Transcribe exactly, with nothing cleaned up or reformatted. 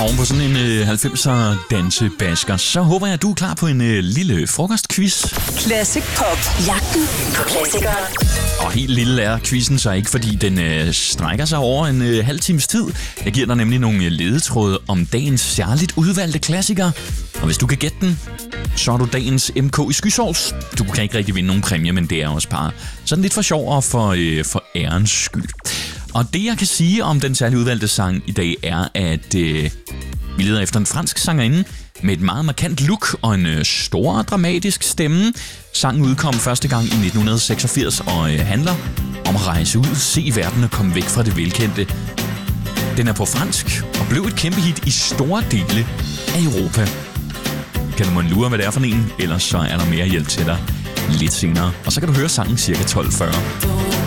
Oven på sådan en øh, halvfemser dansebasker, så håber jeg, at du er klar på en øh, lille frokostquiz. Classic Pop. Jagten på klassikere. Og helt lille er quizzen så ikke, fordi den øh, strækker sig over en øh, halv times tid. Jeg giver dig nemlig nogle ledetråde om dagens særligt udvalgte klassikere. Og hvis du kan gætte den, så er du dagens M K i skysovs. Du kan ikke rigtig vinde nogen præmie, men det er også bare sådan lidt for sjov og for, øh, for ærens skyld. Og det, jeg kan sige om den særligt udvalgte sang i dag, er, at øh, vi leder efter en fransk sangerinde med et meget markant look og en øh, stor og dramatisk stemme. Sangen udkom første gang i nitten seksogfirs og øh, handler om at rejse ud, se verden og komme væk fra det velkendte. Den er på fransk og blev et kæmpe hit i store dele af Europa. Kan du måtte lure, hvad det er for en? Ellers så er der mere hjælp til dig lidt senere. Og så kan du høre sangen cirka tolv fyrre.